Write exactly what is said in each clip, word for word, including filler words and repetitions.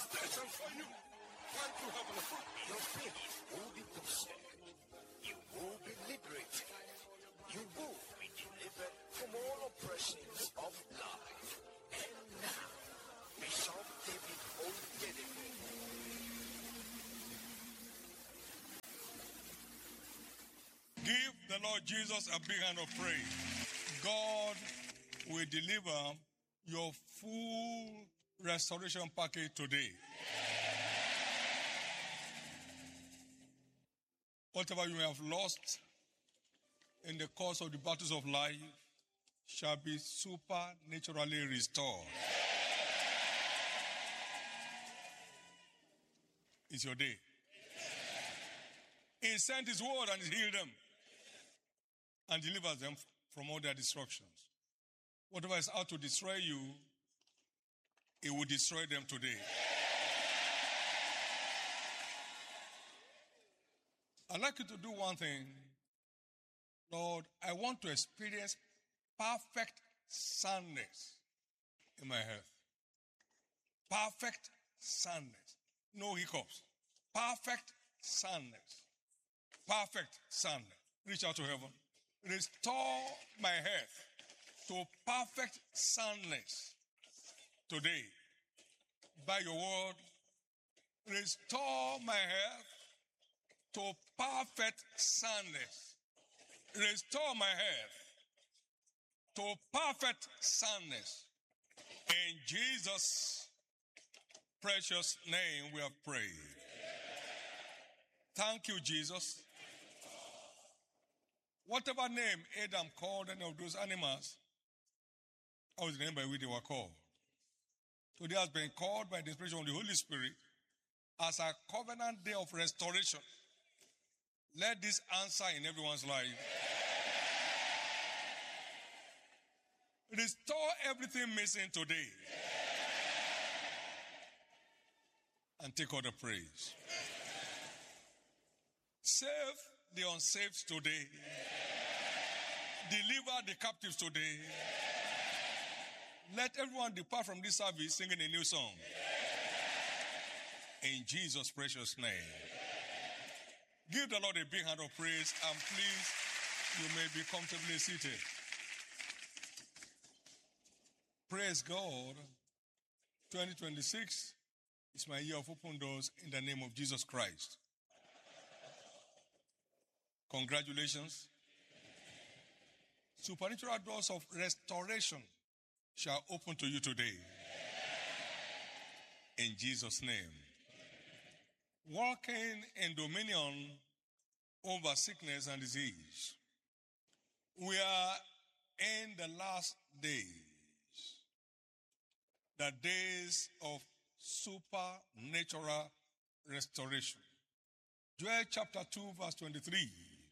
special for you. Thank you, Heavenly Father. Your faith will be preserved. You will be liberated. You will be delivered from all oppressions of life. And now, Bishop David Oyedepo. Give the Lord Jesus a big hand of praise. God will deliver your full restoration package today. Whatever you may have lost in the course of the battles of life shall be supernaturally restored. It's your day. He sent his word and he healed them and delivers them from all their destructions. Whatever is out to destroy you, it will destroy them today. I'd like you to do one thing. Lord, I want to experience perfect soundness in my health. Perfect soundness. No hiccups. Perfect soundness. Perfect soundness. Reach out to heaven. Restore my health to perfect soundness today. By your word, restore my health to perfect soundness. Restore my health to perfect soundness. In Jesus' precious name we have prayed. Thank you, Jesus. Whatever name Adam called any of those animals, that was the name by which they were called. Today has been called by the inspiration of the Holy Spirit as a covenant day of restoration. Let this answer in everyone's life. Restore everything missing today. And take all the praise. Save the unsaved today. Deliver the captives today. Let everyone depart from this service singing a new song. In Jesus' precious name. Give the Lord a big hand of praise, and please, you may be comfortably seated. Praise God. twenty twenty-six is my year of open doors in the name of Jesus Christ. Congratulations. Supernatural doors of restoration shall open to you today. In Jesus' name. Walking in dominion over sickness and disease. We are in the last days. The days of supernatural restoration. Joel chapter two verse twenty-three.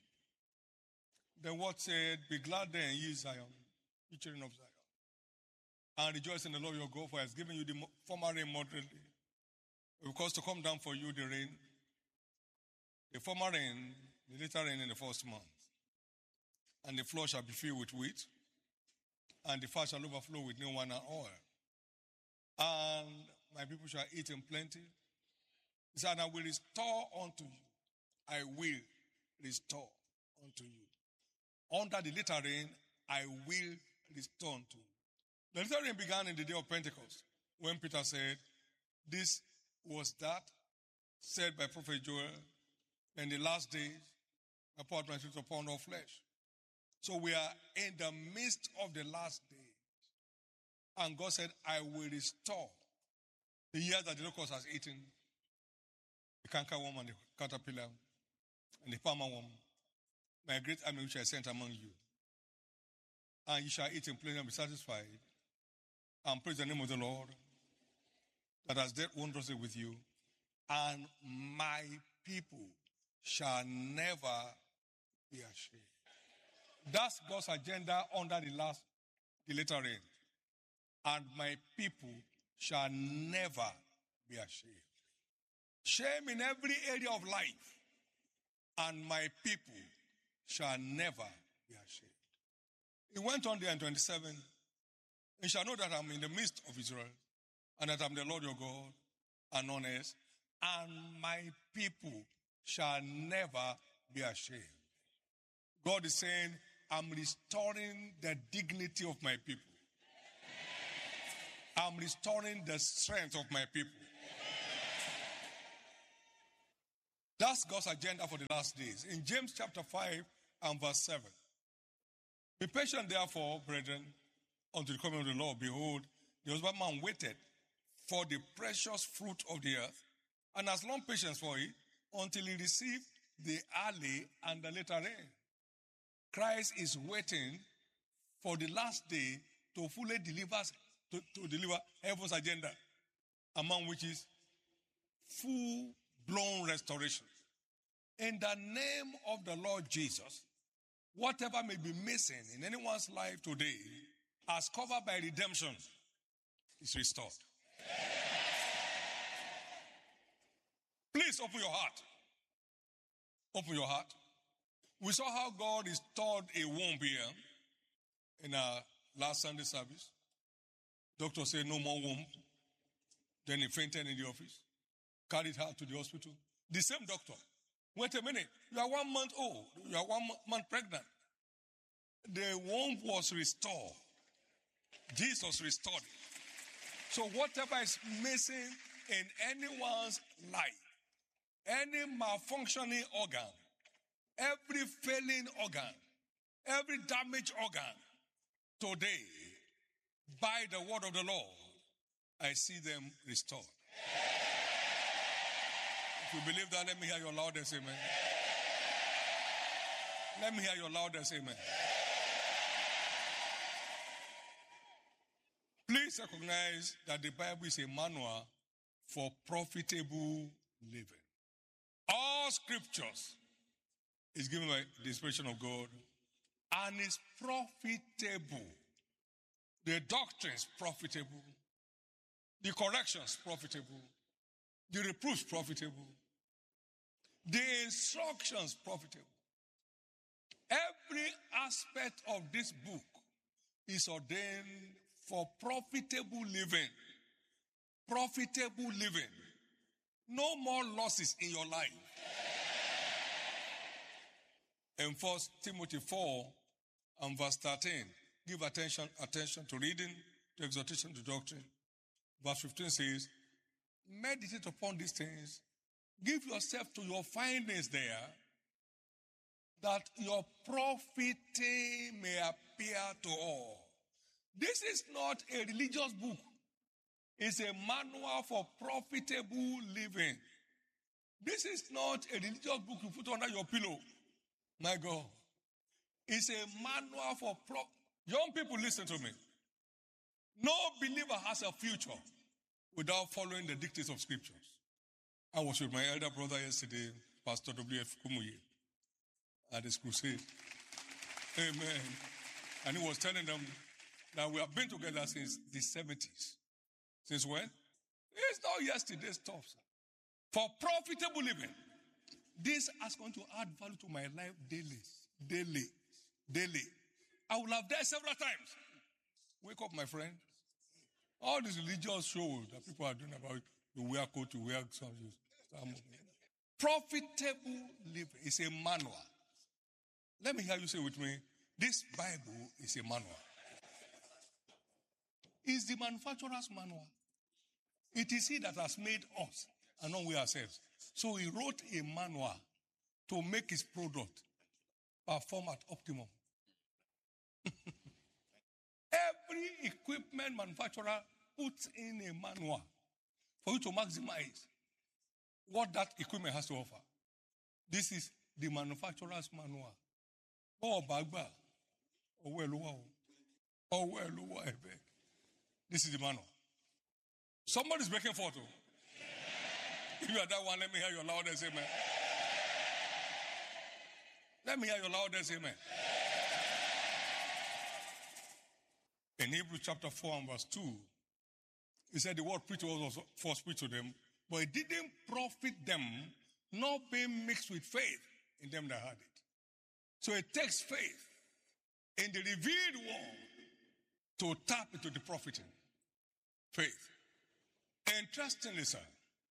The word said, be glad then, ye Zion, ye children of Zion, and rejoice in the Lord your God, for he has given you the former rain moderately. It will cause to come down for you the rain, the former rain, the later rain in the first month. And the floor shall be filled with wheat, and the fat shall overflow with new wine and oil. And my people shall eat in plenty. He said, and I will restore unto you. I will restore unto you. Under the later rain, I will restore unto you. The later rain began in the day of Pentecost, when Peter said, this was that said by Prophet Joel, in the last days, I poured my spirit upon all flesh. So we are in the midst of the last days. And God said, I will restore the years that the locust has eaten, the cankerworm and the caterpillar, and the palmer worm, my great army which I sent among you. And you shall eat in plenty and be satisfied, and praise the name of the Lord that has dealt wondrously with you. And my people shall never be ashamed. That's God's agenda under the last, the later rain. And my people shall never be ashamed. Shame in every area of life. And my people shall never be ashamed. He went on there in twenty-seven. You shall know that I'm in the midst of Israel, and that I'm the Lord your God, and honest, and my people shall never be ashamed. God is saying, I'm restoring the dignity of my people. I'm restoring the strength of my people. That's God's agenda for the last days. In James chapter five and verse seven. Be patient, therefore, brethren, unto the coming of the Lord. Behold, the husbandman waited for the precious fruit of the earth, and has long patience for it, until he received the early and the later rain. Christ is waiting for the last day to fully deliver, to, to deliver heaven's agenda, among which is full-blown restoration. In the name of the Lord Jesus, whatever may be missing in anyone's life today, as covered by redemption, is restored. Please open your heart. Open your heart. We saw how God restored a womb here in our last Sunday service. Doctor said no more womb. Then he fainted in the office. Carried her to the hospital. The same doctor. Wait a minute. You are one month old. You are one month pregnant. The womb was restored. Jesus restored it. So whatever is missing in anyone's life, any malfunctioning organ, every failing organ, every damaged organ, today, by the word of the Lord, I see them restored. If you believe that, let me hear your loudest amen. Let me hear your loudest amen. Please recognize that the Bible is a manual for profitable living. All scriptures is given by the inspiration of God and is profitable. The doctrine is profitable. The correction is profitable. The reproof is profitable. The instructions is profitable. Every aspect of this book is ordained for profitable living. Profitable living. No more losses in your life. In First Timothy four and verse thirteen, give attention, attention to reading, to exhortation, to doctrine. Verse fifteen says, meditate upon these things. Give yourself to your findings there, that your profiting may appear to all. This is not a religious book. It's a manual for profitable living. This is not a religious book you put under your pillow. My God. It's a manual for pro... Young people, listen to me. No believer has a future without following the dictates of scriptures. I was with my elder brother yesterday, Pastor W F Kumuyi, at his crusade. Amen. And he was telling them that we have been together since the seventies. Since when? It's not yesterday's stuff, sir. For profitable living. This is going to add value to my life daily. Daily. Daily. I will have died several times. Wake up, my friend. All these religious shows that people are doing about you wear coat, you wear some shoes. Profitable living is a manual. Let me hear you say with me, this Bible is a manual. It's the manufacturer's manual. It is he that has made us and not we ourselves. So he wrote a manual to make his product perform at optimum. Every equipment manufacturer puts in a manual for you to maximize what that equipment has to offer. This is the manufacturer's manual. Oh, bagba. Oh, well, oh, well, this is the manual. Somebody's breaking forth. If you are that one, let me hear your loudest amen. Let me hear your loudest amen. In Hebrews chapter four and verse two, he said the word preach was first preached to them, but it didn't profit them, not being mixed with faith in them that had it. So it takes faith in the revealed word to tap into the profiting. Faith. Interestingly, sir,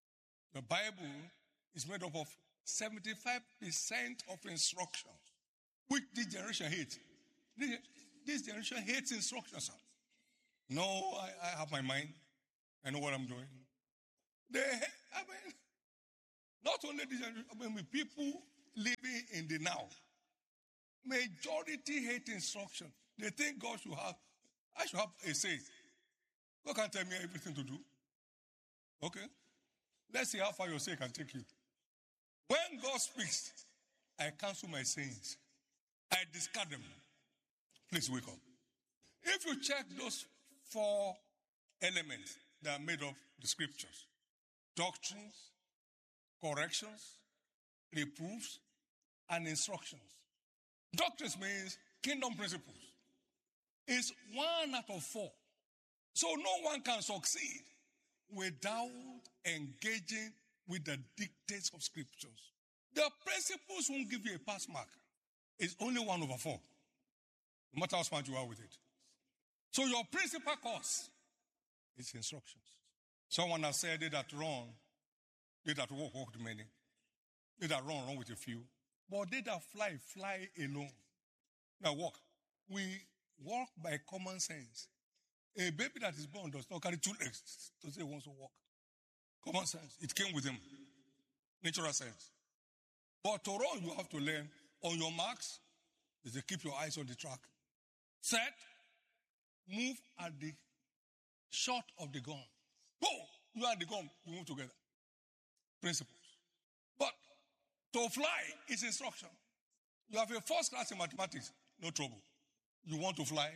The Bible is made up of seventy-five percent of instructions, which this generation hates. This, this generation hates instructions. Sir. No, I, I have my mind. I know what I'm doing. They, I mean, not only this generation, I mean, people living in the now. Majority hate instruction. They think God should have, I should have a say. God can't tell me everything to do. Okay? Let's see how far your say can take you. When God speaks, I cancel my sins. I discard them. Please wake up. If you check those four elements that are made of the scriptures, doctrines, corrections, reproofs, and instructions. Doctrines means kingdom principles. It's one out of four. So no one can succeed without engaging with the dictates of scriptures. The principles won't give you a pass mark. It's only one over four. No matter how smart you are with it. So your principal course is instructions. Someone has said, they that run, they that walk, walk with many. They that run, run with a few. But they that fly, fly alone. Now walk. We walk by common sense. A baby that is born does not carry two legs to say he wants to walk. Common sense. It came with him. Natural sense. But to run, you have to learn on your marks. Is to keep your eyes on the track. Set. Move at the shot of the gun. Boom! You are the gun. You move together. Principles. But to fly is instruction. You have a first class in mathematics. No trouble. You want to fly?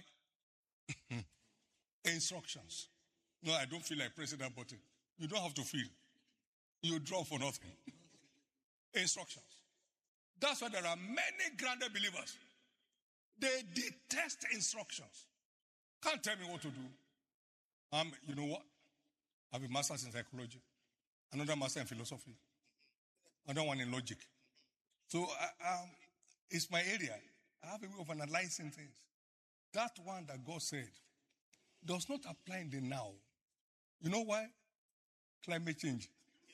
Instructions. No, I don't feel like pressing that button. You don't have to feel. You draw for nothing. Instructions. That's why there are many grounded believers. They detest instructions. Can't tell me what to do. Um, you know what? I have a master's in psychology. Another master in philosophy. Another one in logic. So uh, um, it's my area. I have a way of analyzing things. That one that God said does not apply in the now. You know why? Climate change.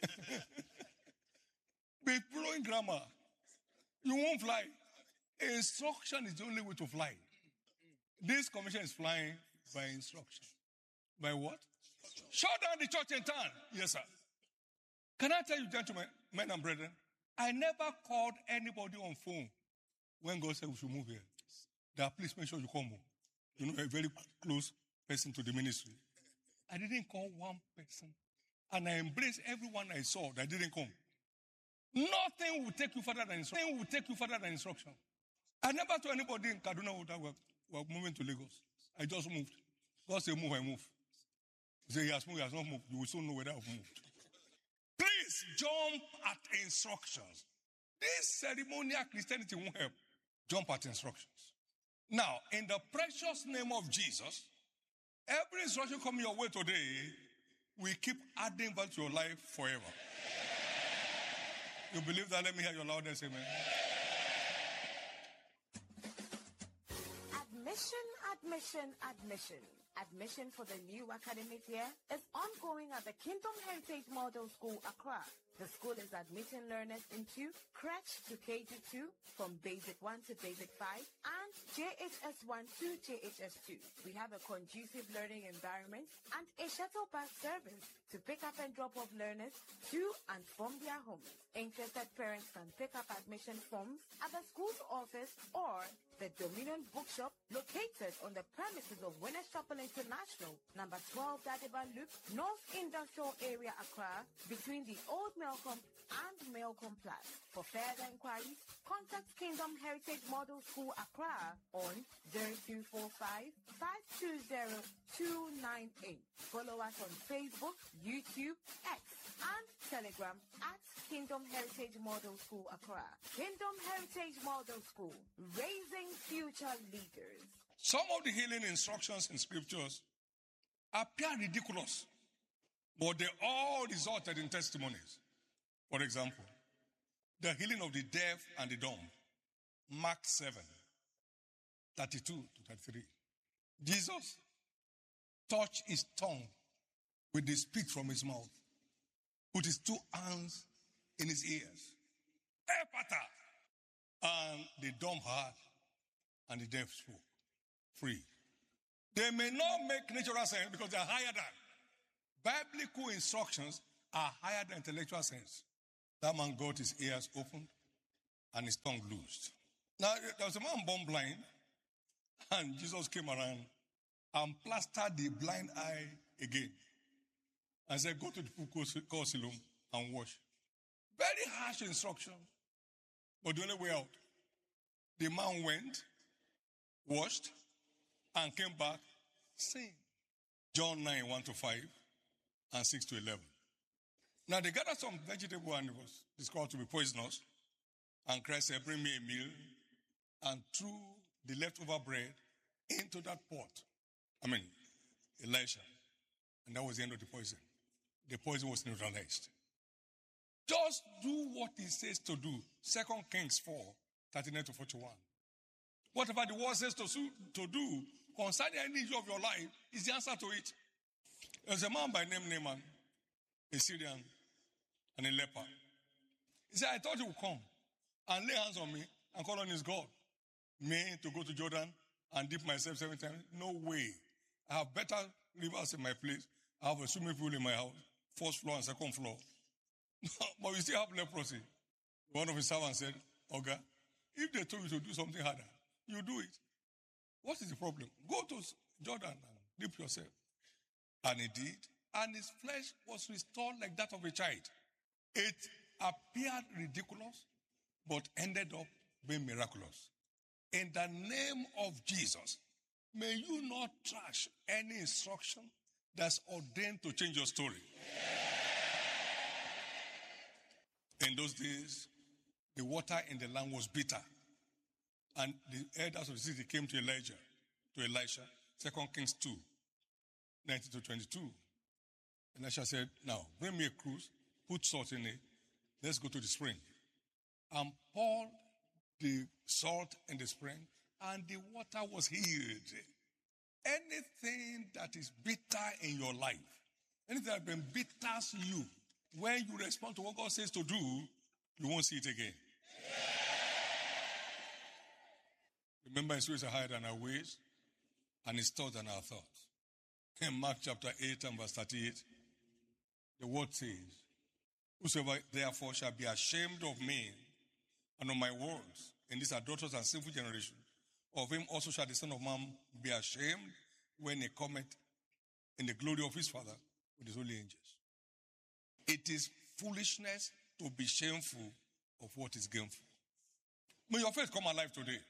Be blowing grammar. You won't fly. Instruction is the only way to fly. This commission is flying by instruction. By what? Shut down the church in town. Yes, sir. Can I tell you, gentlemen, men and brethren, I never called anybody on phone when God said we should move here. That please make sure you come home. You know, a very close person to the ministry. I didn't call one person. And I embraced everyone I saw that didn't come. Nothing will take you further than instruction. Nothing will take you further than instruction. I never told anybody in Kaduna that we're, we're moving to Lagos. I just moved. God said, move, I move. He said, he has moved, he has not moved. You will soon know whether I've moved. Please jump at instructions. This ceremonial Christianity won't help. Jump at instructions. Now, in the precious name of Jesus, every instruction coming your way today will keep adding value to your life forever. You believe that? Let me hear your loudest amen. Admission, admission, admission. Admission for the new academic year is ongoing at the Kingdom Heritage Model School, Accra. The school is admitting learners into crèche to K G two, from Basic one to Basic five, and J H S one to J H S two. We have a conducive learning environment and a shuttle bus service to pick up and drop off learners to and from their homes. Interested parents can pick up admission forms at the school's office or the Dominion Bookshop located on the premises of Winners Chapel International, number twelve Dadiba Loop, North Industrial Area, Accra, between the Old Melcom and Melcom Plus. For further inquiries, contact Kingdom Heritage Model School, Accra on zero two four five, five two zero, two nine eight. Follow us on Facebook, YouTube, X, and Telegram at Kingdom Heritage Model School, Accra. Kingdom Heritage Model School, raising future leaders. Some of the healing instructions in scriptures appear ridiculous, but they all resulted in testimonies. For example, the healing of the deaf and the dumb. Mark seven, thirty-two to thirty-three. Jesus touched his tongue with the spit from his mouth. put his two hands in his ears. Ephata! And the dumb heard, and the deaf spoke. Free. They may not make natural sense because they are higher than. Biblical instructions are higher than intellectual sense. That man got his ears opened and his tongue loosed. Now, there was a man born blind, and Jesus came around and plastered the blind eye again and said, go to the pool, call Siloam, and wash. Very harsh instruction, but the only way out. The man went, washed, and came back saying, John nine, one to five, and six to eleven. Now they gathered some vegetable and it was discovered to be poisonous. And Christ said, bring me a meal, and threw the leftover bread into that pot. I mean, Elisha. And that was the end of the poison. The poison was neutralized. Just do what he says to do. Second Kings four, thirty-nine to forty-one. Whatever the word says to, to do concerning any issue of your life is the answer to it. There's a man by name Naaman, a Syrian, and a leper. He said, I thought he would come and lay hands on me and call on his God. Me to go to Jordan and dip myself seven times? No way. I have better rivers in my place. I have a swimming pool in my house, first floor and second floor. But we still have leprosy. One of his servants said, Oga, if they told you to do something harder, you do it. What is the problem? Go to Jordan and dip yourself. And he did. And his flesh was restored like that of a child. It appeared ridiculous, but ended up being miraculous. In the name of Jesus, may you not trash any instruction that's ordained to change your story. In those days, the water in the land was bitter. And the elders of the city came to Elijah, to Elisha, Second Kings two, nineteen to twenty-two. Elisha said, now, bring me a cruse, put salt in it, let's go to the spring. And pour the salt in the spring, and the water was healed. Anything that is bitter in your life, anything that has been bitter to you, when you respond to what God says to do, you won't see it again. Remember, his ways are higher than our ways, and his thoughts than our thoughts. In Mark chapter eight and verse thirty-eight, the word says, whosoever therefore shall be ashamed of me and of my words in this adulterous and sinful generation, of him also shall the Son of Man be ashamed when he cometh in the glory of his Father with his holy angels. It is foolishness to be shameful of what is gainful. May your faith come alive today.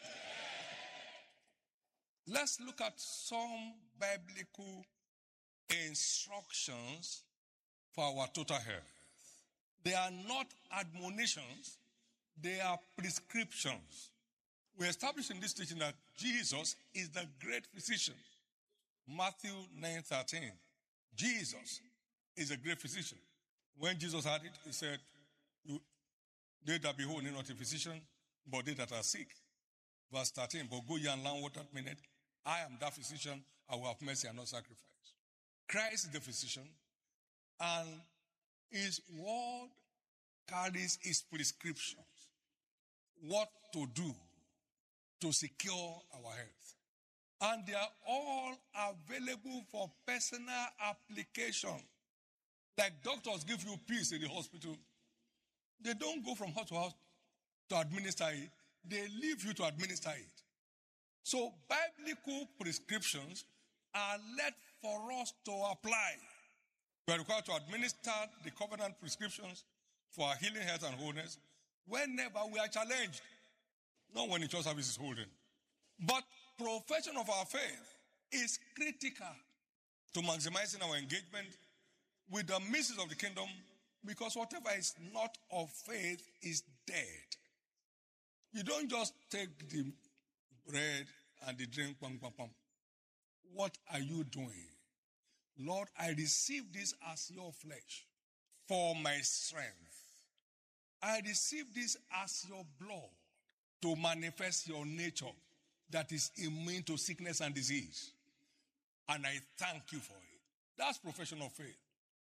Let's look at some biblical instructions for our total health. They are not admonitions, they are prescriptions. We established in this teaching that Jesus is the great physician. Matthew nine thirteen. Jesus is a great physician. When Jesus had it, he said, you, they that behold need not a physician, but they that are sick. Verse thirteen, but go ye and learn what that meaneth. I am that physician, I will have mercy and not sacrifice. Christ is the physician, and his word carries his prescriptions. What to do to secure our health. And they are all available for personal application. Like doctors give you pills in the hospital. They don't go from house to house to administer it. They leave you to administer it. So biblical prescriptions are left for us to apply. We are required to administer the covenant prescriptions for our healing, health, and wholeness whenever we are challenged. Not when the church service is holding. But profession of our faith is critical to maximizing our engagement with the mysteries of the kingdom, because whatever is not of faith is dead. You don't just take the bread and the drink, pam, pam, pam. What are you doing? Lord, I receive this as your flesh for my strength. I receive this as your blood to manifest your nature that is immune to sickness and disease. And I thank you for it. That's profession of faith.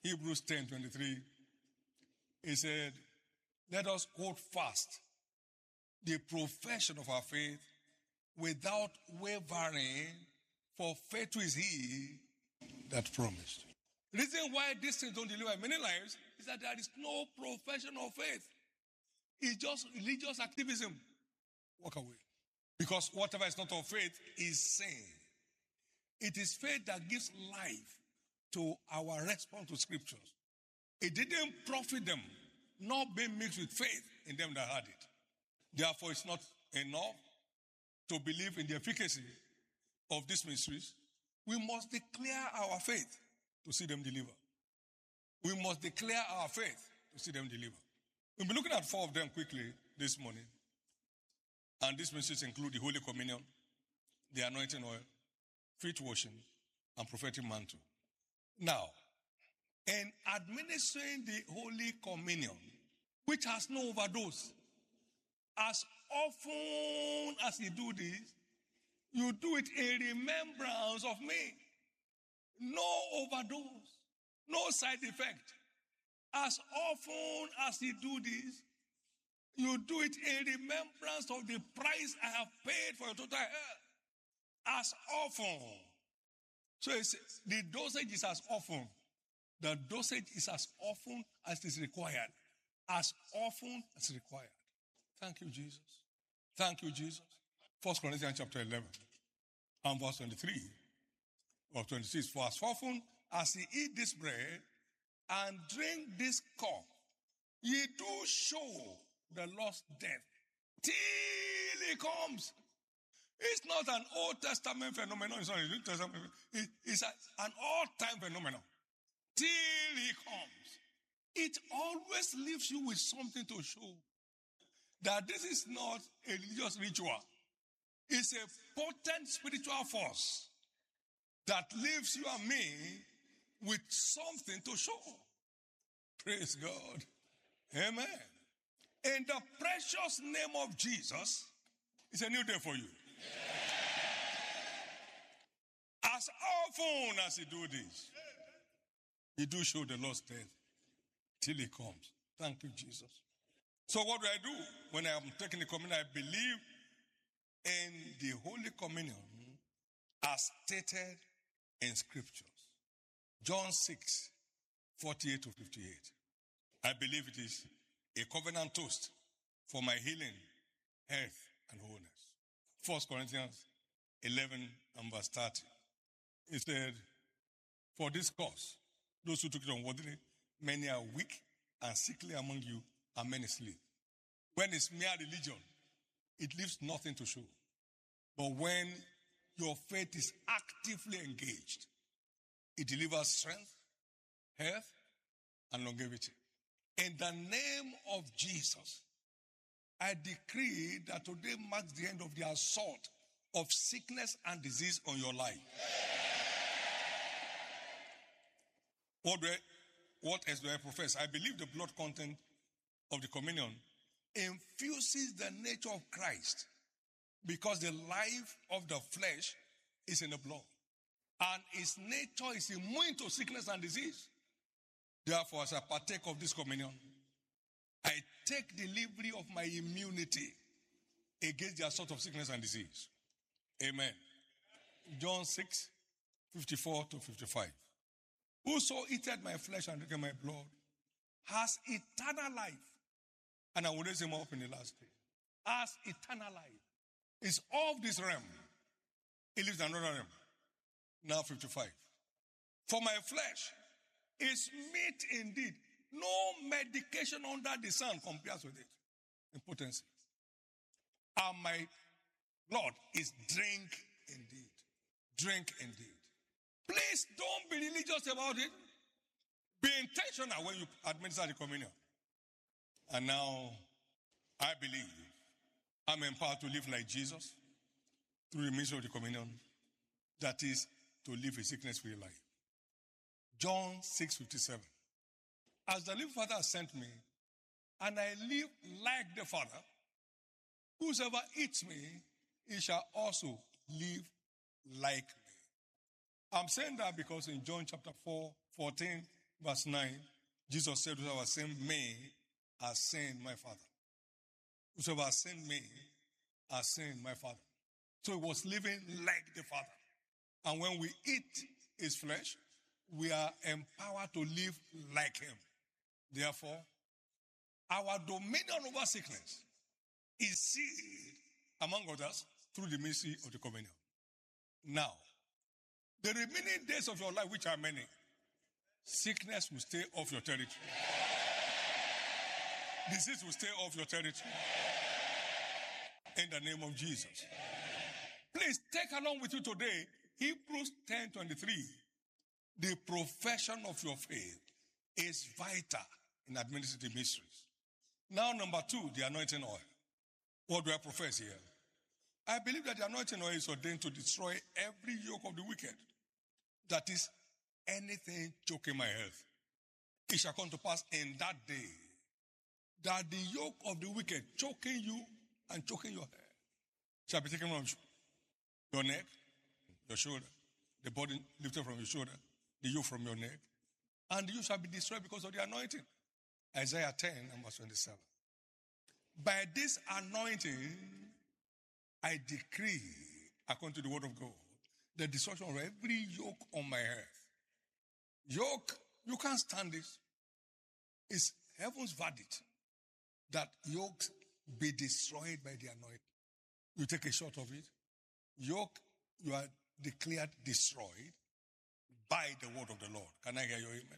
Hebrews ten twenty-three, he said, let us hold fast the profession of our faith without wavering, for faithful is he that promised. The reason why these things don't deliver in many lives is that there is no profession of faith. It's just religious activism. Walk away. Because whatever is not of faith is sin. It is faith that gives life to our response to scriptures. It didn't profit them, not being mixed with faith in them that had it. Therefore, it's not enough to believe in the efficacy of these mysteries. We must declare our faith to see them deliver. We must declare our faith to see them deliver. We'll be looking at four of them quickly this morning. And these mysteries include the Holy Communion, the anointing oil, feet washing, and prophetic mantle. Now, in administering the Holy Communion, which has no overdose, as often as you do this, you do it in remembrance of me. No overdose, no side effect. As often as you do this, you do it in remembrance of the price I have paid for your total health. As often. So it's, the dosage is as often. The dosage is as often as is required. As often as required. Thank you, Jesus. Thank you, Jesus. First Corinthians chapter eleven and verse twenty-three or twenty-six. For as often as ye eat this bread and drink this cup, ye do show the Lord's death till he comes. It's not an Old Testament phenomenon. It's not a New Testament. It's an all-time phenomenon. Till he comes. It always leaves you with something to show that this is not a religious ritual. It's a potent spiritual force that leaves you and me with something to show. Praise God. Amen. In the precious name of Jesus, it's a new day for you. As often as you do this, you do show the Lord's death till he comes. Thank you, Jesus. So what do I do when I am taking the communion? I believe in the Holy Communion as stated in scriptures. John six, forty-eight to fifty-eight. I believe it is a covenant toast for my healing, health, and wholeness. First Corinthians eleven and verse thirty. It said, for this cause, those who took it unworthily, many are weak and sickly among you, and many sleep. When it's mere religion, it leaves nothing to show. But when your faith is actively engaged, it delivers strength, health, and longevity. In the name of Jesus, I decree that today marks the end of the assault of sickness and disease on your life. What, do I, what else do I profess? I believe the blood content of the communion infuses the nature of Christ because the life of the flesh is in the blood. And its nature is immune to sickness and disease. Therefore, as I partake of this communion, I take delivery of my immunity against the assault of sickness and disease. Amen. John six, fifty-four to fifty-five. Whoso eateth my flesh and drinketh my blood has eternal life, and I will raise him up in the last day. Has eternal life. It's of this realm. He lives in another realm. Now fifty-five. For my flesh is meat indeed. No medication under the sun compares with it in potency. And my blood is drink indeed. Drink indeed. Please don't be religious about it. Be intentional when you administer the communion. And now, I believe I'm empowered to live like Jesus through the ministry of the communion. That is, to live a sickness-free life. John six, fifty-seven. As the living Father has sent me, and I live like the Father, whosoever eats me, he shall also live like me. I'm saying that because in John chapter four, fourteen, verse nine, Jesus said, whoever has sent me has sent my Father. Whoever has sent me has sent my Father. So he was living like the Father. And when we eat his flesh, we are empowered to live like him. Therefore, our dominion over sickness is sealed, among others, through the ministry of the communion. Now, the remaining days of your life, which are many, sickness will stay off your territory. Disease will stay off your territory. In the name of Jesus. Please take along with you today Hebrews ten twenty-three. The profession of your faith is vital in administrative mysteries. Now, number two, the anointing oil. What do I profess here? I believe that the anointing oil is ordained to destroy every yoke of the wicked. That is, anything choking my health. It shall come to pass in that day that the yoke of the wicked choking you and choking your head shall be taken from your neck, your shoulder, the body lifted from your shoulder, the yoke from your neck, and you shall be destroyed because of the anointing. Isaiah ten, verse twenty-seven. By this anointing, I decree, according to the word of God, the destruction of every yoke on my head. Yoke, you can't stand this. It's heaven's verdict that yokes be destroyed by the anointing. You take a shot of it. Yoke, you are declared destroyed by the word of the Lord. Can I hear your amen?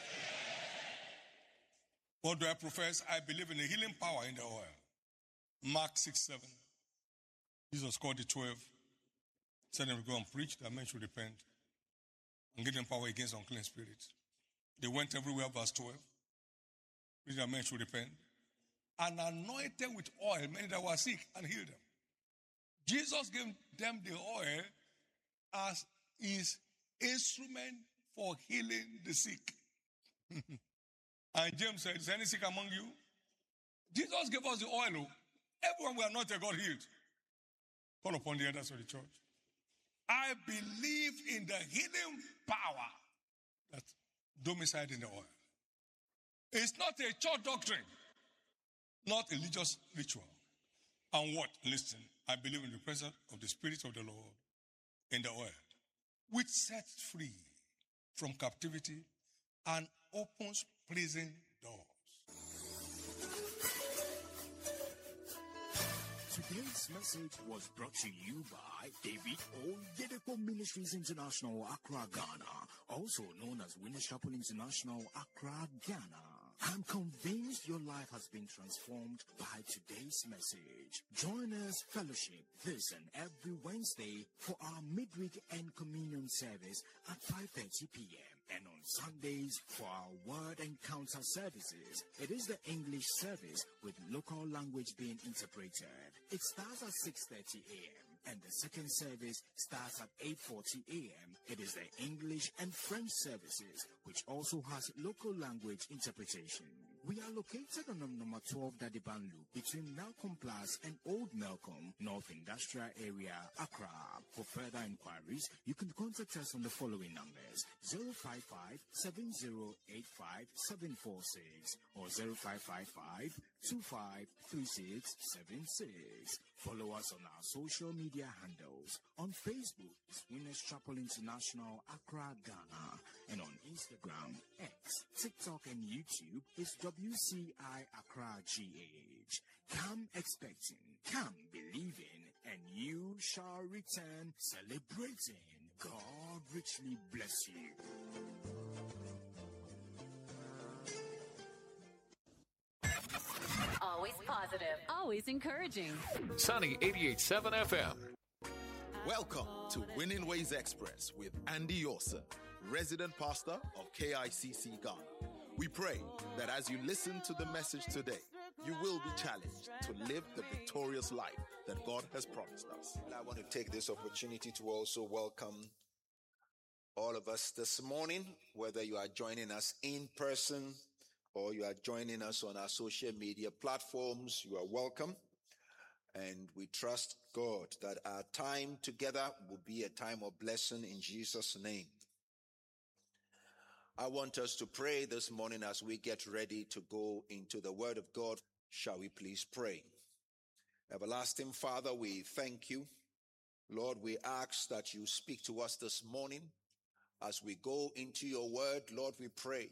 What do I profess? I believe in the healing power in the oil. Mark six seven. Jesus called the twelve, said them to go and preach that men should repent and give them power against unclean spirits. They went everywhere, verse twelve. Preach that men should repent and anointed with oil many that were sick and healed them. Jesus gave them the oil as his instrument for healing the sick. And James said, is any sick among you? Jesus gave us the oil. Everyone we anointed got healed. Call upon the elders of the church. I believe in the healing power that's domiciled in the oil. It's not a church doctrine, not a religious ritual. And what? Listen, I believe in the presence of the Spirit of the Lord in the oil, which sets free from captivity and opens prison doors. Today's message was brought to you by David Oyedepo Ministries International, Accra, Ghana, also known as Winners Chapel International, Accra, Ghana. I'm convinced your life has been transformed by today's message. Join us fellowship this and every Wednesday for our midweek and communion service at five thirty p.m. and on Sundays for our word encounter services. It is the English service with local language being interpreted. It starts at six thirty a.m. and the second service starts at eight forty a.m. It is the English and French services, which also has local language interpretation. We are located on number twelve Dadiban Loop between Malcolm Plus and Old Malcolm, North Industrial Area, Accra. For further inquiries, you can contact us on the following numbers: zero five five, seven zero eight five, seven four six or zero five five five, two five three six seven six. Follow us on our social media handles. On Facebook, it's Winners Chapel International, Accra, Ghana. And on Instagram, X, TikTok, and YouTube, it's W C I Accra G H. Come expecting, come believing, and you shall return celebrating. God richly bless you. Always positive, always encouraging. Sunny eighty-eight point seven F M. Welcome to Winning Ways Express with Andy Orsa, resident pastor of K I C C Ghana. We pray that as you listen to the message today, you will be challenged to live the victorious life that God has promised us. I want to take this opportunity to also welcome all of us this morning, whether you are joining us in person or you are joining us on our social media platforms. You are welcome. And we trust God that our time together will be a time of blessing in Jesus' name. I want us to pray this morning as we get ready to go into the Word of God. Shall we please pray? Everlasting Father, we thank you. Lord, we ask that you speak to us this morning. As we go into your Word, Lord, we pray.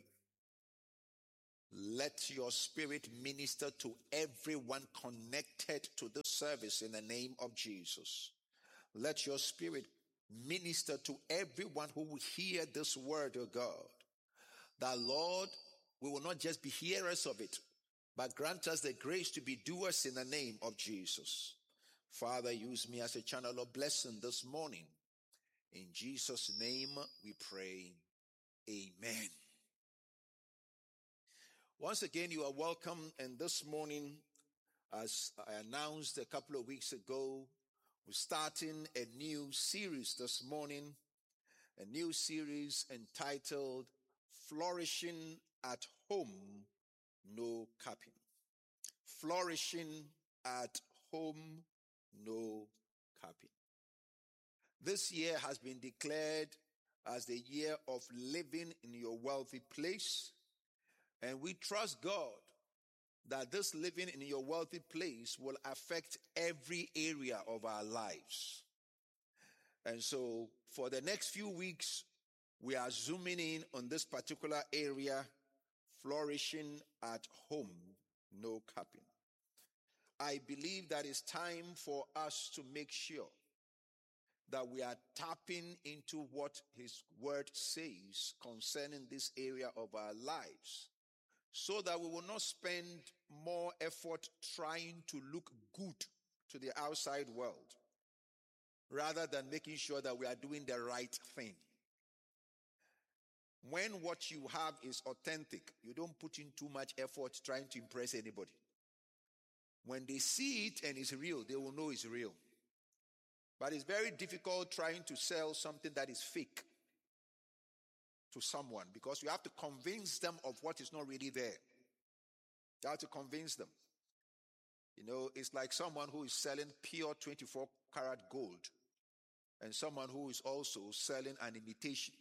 Let your Spirit minister to everyone connected to this service in the name of Jesus. Let your Spirit minister to everyone who will hear this word, O God. That, Lord, we will not just be hearers of it, but grant us the grace to be doers in the name of Jesus. Father, use me as a channel of blessing this morning. In Jesus' name we pray. Amen. Once again, you are welcome. And this morning, as I announced a couple of weeks ago, we're starting a new series this morning. A new series entitled Flourishing at Home, No Capping. Flourishing at Home, No Capping. This year has been declared as the year of living in your wealthy place. And we trust God that this living in your wealthy place will affect every area of our lives. And so for the next few weeks, we are zooming in on this particular area, flourishing at home, no capping. I believe that it's time for us to make sure that we are tapping into what his word says concerning this area of our lives, so that we will not spend more effort trying to look good to the outside world, rather than making sure that we are doing the right thing. When what you have is authentic, you don't put in too much effort trying to impress anybody. When they see it and it's real, they will know it's real. But it's very difficult trying to sell something that is fake to someone, because you have to convince them of what is not really there. You have to convince them. You know, it's like someone who is selling pure twenty-four karat gold and someone who is also selling an imitation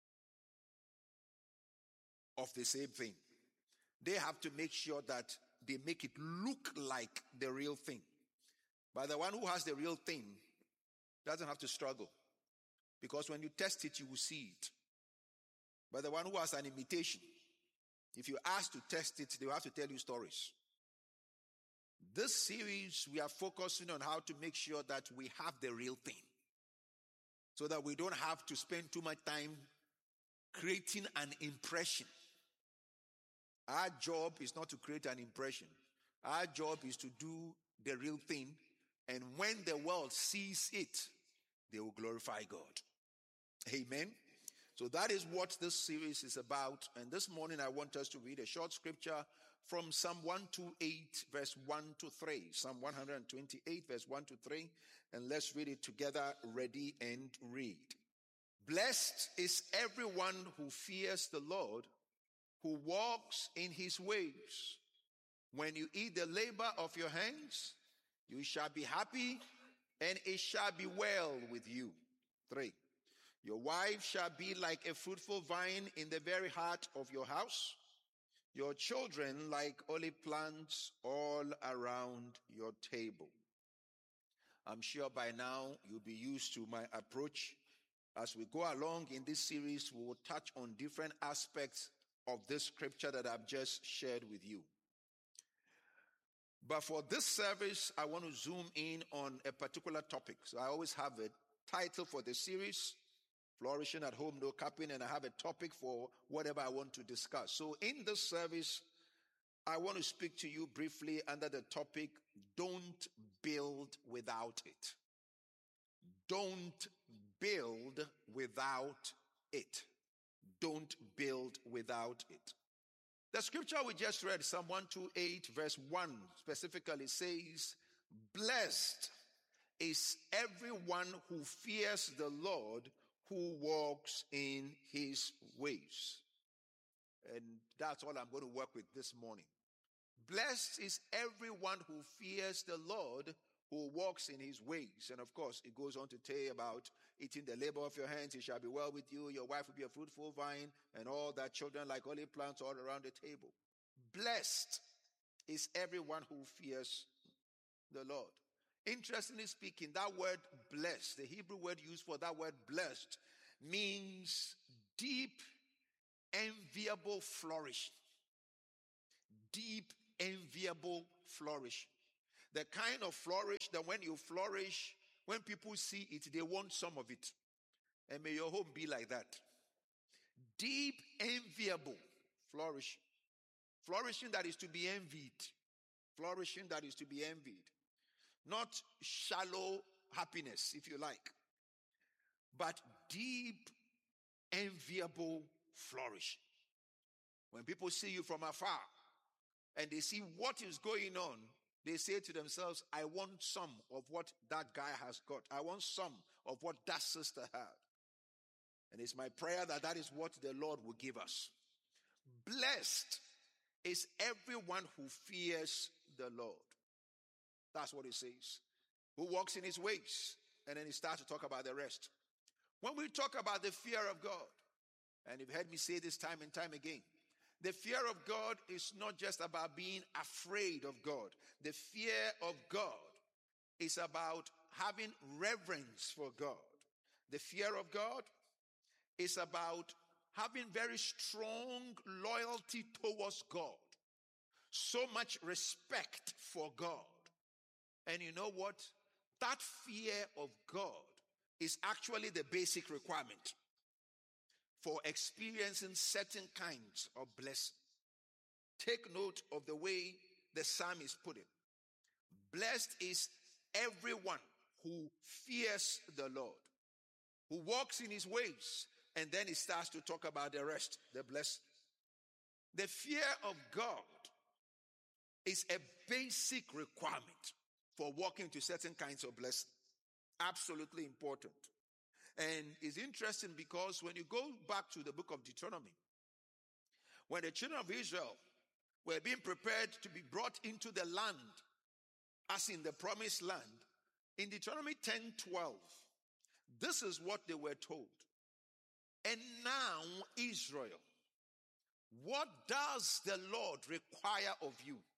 of the same thing. They have to make sure that they make it look like the real thing. But the one who has the real thing doesn't have to struggle, because when you test it, you will see it. But the one who has an imitation, if you ask to test it, they will have to tell you stories. This series, we are focusing on how to make sure that we have the real thing, so that we don't have to spend too much time creating an impression. Our job is not to create an impression. Our job is to do the real thing, and when the world sees it, they will glorify God. Amen. So that is what this series is about. And this morning I want us to read a short scripture from Psalm one twenty-eight, verse one to three. Psalm one twenty-eight, verse one to three. And let's read it together. Ready and read. Blessed is everyone who fears the Lord, who walks in his ways. When you eat the labor of your hands, you shall be happy, and it shall be well with you. Three. Your wife shall be like a fruitful vine in the very heart of your house, your children like olive plants all around your table. I'm sure by now you'll be used to my approach. As we go along in this series, we will touch on different aspects of this scripture that I've just shared with you. But for this service, I want to zoom in on a particular topic. So I always have a title for the series, Flourishing at Home, No Capping, and I have a topic for whatever I want to discuss. So in this service, I want to speak to you briefly under the topic, Don't Build Without It. Don't build without it. Don't build without it. The scripture we just read, Psalm one twenty-eight, verse one, specifically says, Blessed is everyone who fears the Lord, who walks in his ways. And that's all I'm going to work with this morning. Blessed is everyone who fears the Lord, who walks in his ways. And of course, it goes on to tell about eating the labor of your hands. It shall be well with you. Your wife will be a fruitful vine, and all that children like olive plants all around the table. Blessed is everyone who fears the Lord. Interestingly speaking, that word blessed, the Hebrew word used for that word blessed, means deep, enviable flourish. Deep, enviable flourish. The kind of flourish that when you flourish, when people see it, they want some of it. And may your home be like that. Deep, enviable flourish. Flourishing that is to be envied. Flourishing that is to be envied. Not shallow happiness, if you like, but deep, enviable flourish. When people see you from afar and they see what is going on, they say to themselves, I want some of what that guy has got. I want some of what that sister had. And it's my prayer that that is what the Lord will give us. Blessed is everyone who fears the Lord. That's what it says. Who walks in his ways. And then he starts to talk about the rest. When we talk about the fear of God, and you've heard me say this time and time again, the fear of God is not just about being afraid of God. The fear of God is about having reverence for God. The fear of God is about having very strong loyalty towards God. So much respect for God. And you know what? That fear of God is actually the basic requirement for experiencing certain kinds of blessing. Take note of the way the psalmist put it. Blessed is everyone who fears the Lord, who walks in his ways, and then he starts to talk about the rest, the blessing. The fear of God is a basic requirement for walking to certain kinds of blessing. Absolutely important. And it's interesting because when you go back to the book of Deuteronomy, when the children of Israel were being prepared to be brought into the land, as in the promised land, in Deuteronomy ten twelve, this is what they were told. And now, Israel, what does the Lord require of you?